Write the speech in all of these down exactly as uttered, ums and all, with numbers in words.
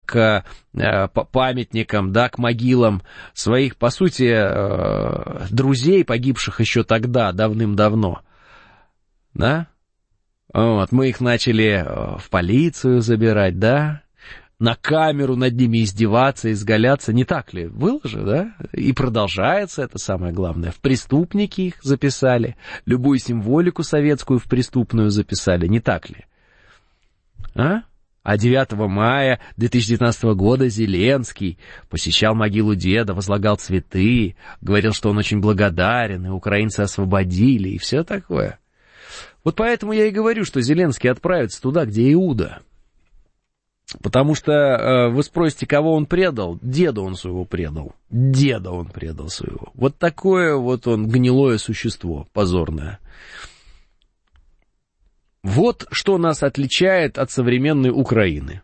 к э, памятникам, да, к могилам своих, по сути, э, друзей, погибших еще тогда, давным-давно, да? Вот, мы их начали в полицию забирать, да? На камеру над ними издеваться, изгаляться, не так ли? Было же, да? И продолжается, это самое главное. В преступники их записали, любую символику советскую в преступную записали, не так ли? А? А девятого мая две тысячи девятнадцатого года Зеленский посещал могилу деда, возлагал цветы, говорил, что он очень благодарен, и украинцы освободили, и все такое. Вот поэтому я и говорю, что Зеленский отправится туда, где Иуда. Потому что э, вы спросите, кого он предал? Деда он своего предал. Деда он предал своего. Вот такое вот он гнилое существо, позорное. Вот что нас отличает от современной Украины.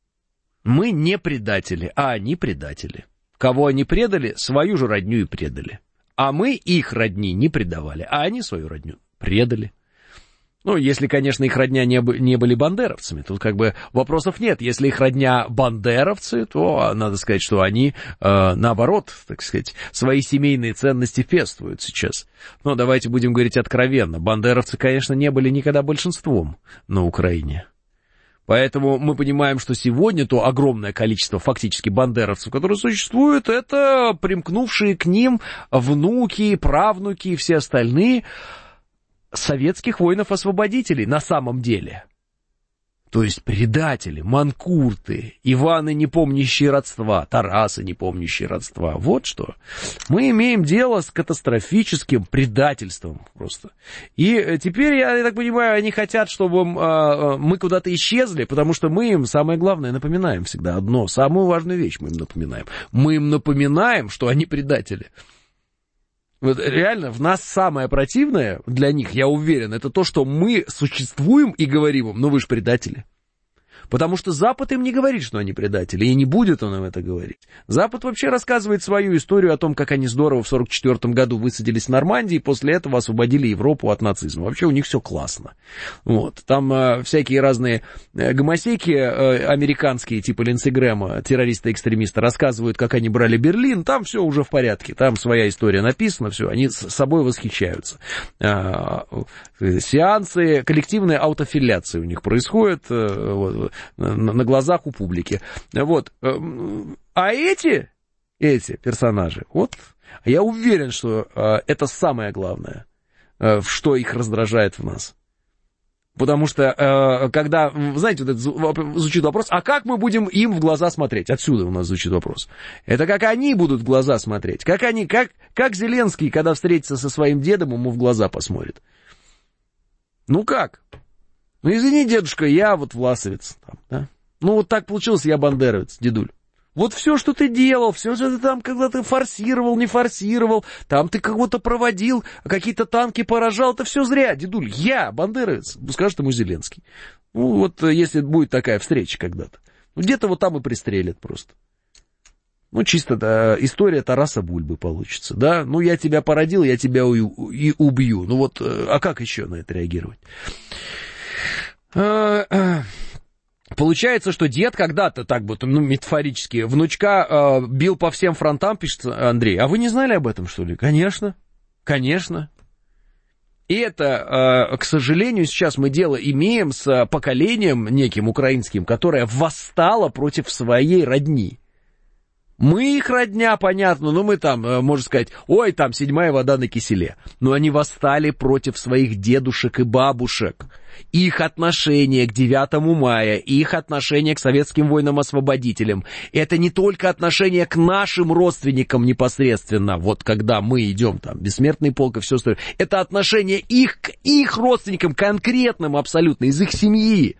Мы не предатели, а они предатели. Кого они предали? Свою же родню и предали. А мы их родни не предавали, а они свою родню предали. Ну, если, конечно, их родня не, бы, не были бандеровцами, тут как бы вопросов нет. Если их родня бандеровцы, то надо сказать, что они, э, наоборот, так сказать, свои семейные ценности пестуют сейчас. Но давайте будем говорить откровенно. Бандеровцы, конечно, не были никогда большинством на Украине. Поэтому мы понимаем, что сегодня то огромное количество фактически бандеровцев, которые существуют, это примкнувшие к ним внуки, правнуки и все остальные советских воинов-освободителей на самом деле. То есть предатели, манкурты, Иваны, не помнящие родства, Тарасы, не помнящие родства. Вот что. Мы имеем дело с катастрофическим предательством просто. И теперь, я так понимаю, они хотят, чтобы мы куда-то исчезли, потому что мы им, самое главное, напоминаем всегда одно, самую важную вещь мы им напоминаем. Мы им напоминаем, что они предатели. Вот реально, в нас самое противное для них, я уверен, это то, что мы существуем и говорим им, ну вы же предатели. Потому что Запад им не говорит, что они предатели, и не будет он им это говорить. Запад вообще рассказывает свою историю о том, как они здорово в сорок четвёртом году высадились в Нормандии, и после этого освободили Европу от нацизма. Вообще у них все классно. Вот. Там э, всякие разные э, гомосеки э, американские, типа Линдси Грэма, террористы-экстремисты, рассказывают, как они брали Берлин. Там все уже в порядке, там своя история написана, все, они с собой восхищаются. Э, сеансы, коллективная аутофиляция у них происходит, э, вот, на глазах у публики. Вот. А эти, эти персонажи, вот, я уверен, что это самое главное, что их раздражает в нас. Потому что, когда, знаете, вот это звучит вопрос, а как мы будем им в глаза смотреть? Отсюда у нас звучит вопрос. Это как они будут в глаза смотреть. Как они, как, как Зеленский, когда встретится со своим дедом, ему в глаза посмотрит. Ну как? Ну, извини, дедушка, я вот власовец. Там, да? Ну, вот так получилось, я бандеровец, дедуль. Вот все, что ты делал, все, что ты там когда-то форсировал, не форсировал, там ты кого-то проводил, какие-то танки поражал, это все зря, дедуль. Я бандеровец, скажет ему Зеленский. Ну, вот если будет такая встреча когда-то. Ну, где-то вот там и пристрелят просто. Ну, чисто да, история Тараса Бульбы получится, да. Ну, я тебя породил, я тебя и убью. Ну, вот, а как еще на это реагировать? Получается, что дед когда-то, так вот, ну, метафорически, внучка э, бил по всем фронтам, пишет Андрей. А вы не знали об этом, что ли? Конечно, конечно. И это, э, к сожалению, сейчас мы дело имеем с поколением неким украинским, которое восстало против своей родни. Мы их родня, понятно, ну мы там, можно сказать, ой, там седьмая вода на киселе. Но они восстали против своих дедушек и бабушек. Их отношение к девятому мая, их отношение к советским воинам-освободителям. Это не только отношение к нашим родственникам непосредственно, вот когда мы идем там, бессмертный полк и все остальное. Это отношение их к их родственникам, конкретным абсолютно, из их семьи.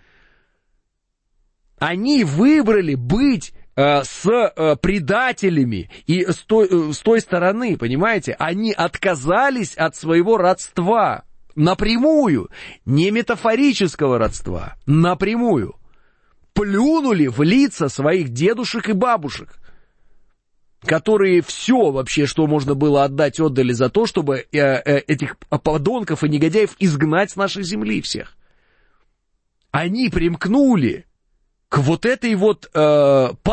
Они выбрали быть с предателями и с той, с той стороны, понимаете, они отказались от своего родства напрямую, не метафорического родства, напрямую. Плюнули в лица своих дедушек и бабушек, которые все вообще, что можно было отдать, отдали за то, чтобы этих подонков и негодяев изгнать с нашей земли всех. Они примкнули к вот этой вот э,